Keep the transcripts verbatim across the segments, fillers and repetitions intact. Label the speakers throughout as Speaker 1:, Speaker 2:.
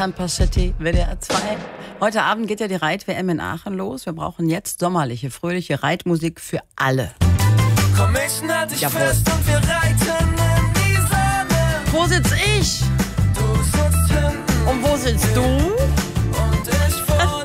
Speaker 1: Campus City, W D R zwei. Heute Abend geht ja die Reit-W M in Aachen los. Wir brauchen jetzt sommerliche, fröhliche Reitmusik für alle.
Speaker 2: Komm, ich halt dich fest und wir reiten in die Sonne.
Speaker 1: Wo sitz ich?
Speaker 2: Du sitzt hinten
Speaker 1: Und wo sitzt du?
Speaker 2: und ich vorne.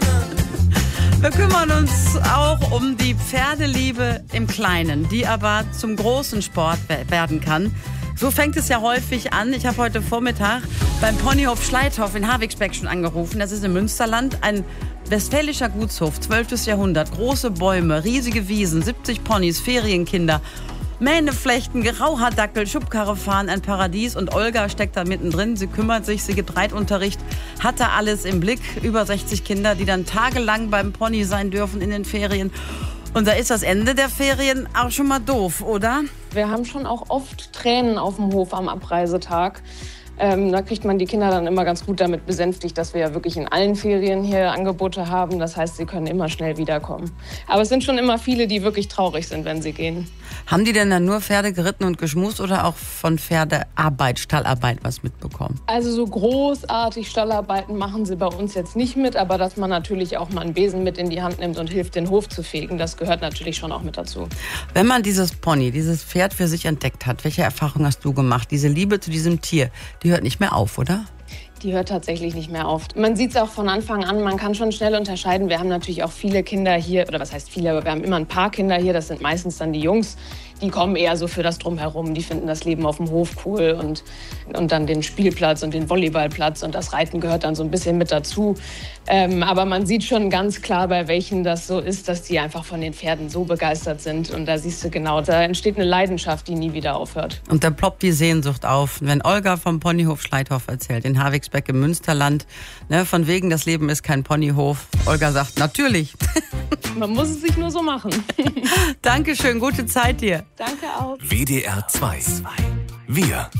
Speaker 1: Wir kümmern uns auch um die Pferdeliebe im Kleinen, die aber zum großen Sport werden kann. So fängt es ja häufig an. Ich habe heute Vormittag beim Ponyhof Schleithof in Havigsbeck schon angerufen. Das ist im Münsterland, ein westfälischer Gutshof, zwölftes Jahrhundert. Große Bäume, riesige Wiesen, siebzig Ponys, Ferienkinder, Mähneflechten, Gerauhardackel, Schubkarre fahren, ein Paradies. Und Olga steckt da mittendrin. Sie kümmert sich, sie gibt Reitunterricht, hat da alles im Blick. Über sechzig Kinder, die dann tagelang beim Pony sein dürfen in den Ferien. Und da ist das Ende der Ferien auch schon mal doof, oder?
Speaker 3: Wir haben schon auch oft Tränen auf dem Hof am Abreisetag. Ähm, da kriegt man die Kinder dann immer ganz gut damit besänftigt, dass wir ja wirklich in allen Ferien hier Angebote haben. Das heißt, sie können immer schnell wiederkommen. Aber es sind schon immer viele, die wirklich traurig sind, wenn sie gehen.
Speaker 1: Haben die denn dann nur Pferde geritten und geschmust oder auch von Pferdearbeit, Stallarbeit was mitbekommen?
Speaker 3: Also so großartig Stallarbeiten machen sie bei uns jetzt nicht mit, aber dass man natürlich auch mal einen Besen mit in die Hand nimmt und hilft, den Hof zu fegen, das gehört natürlich schon auch mit dazu.
Speaker 1: Wenn man dieses Pony, dieses Pferd für sich entdeckt hat, welche Erfahrung hast du gemacht? Diese Liebe zu diesem Tier, die hört nicht mehr auf, oder?
Speaker 3: Die hört tatsächlich nicht mehr auf. Man sieht es auch von Anfang an, man kann schon schnell unterscheiden. Wir haben natürlich auch viele Kinder hier, oder was heißt viele, aber wir haben immer ein paar Kinder hier, das sind meistens dann die Jungs. Die kommen eher so für das Drumherum, die finden das Leben auf dem Hof cool und, und dann den Spielplatz und den Volleyballplatz und das Reiten gehört dann so ein bisschen mit dazu. Ähm, aber man sieht schon ganz klar, bei welchen das so ist, dass die einfach von den Pferden so begeistert sind. Und da siehst du genau, da entsteht eine Leidenschaft, die nie wieder aufhört.
Speaker 1: Und da ploppt die Sehnsucht auf. Wenn Olga vom Ponyhof Schleithof erzählt, in Havigsbeck im Münsterland, ne, von wegen, das Leben ist kein Ponyhof. Olga sagt, natürlich.
Speaker 3: Man muss es sich nur so machen.
Speaker 1: Dankeschön, gute Zeit dir.
Speaker 3: Danke auch.
Speaker 2: W D R zwei. Wir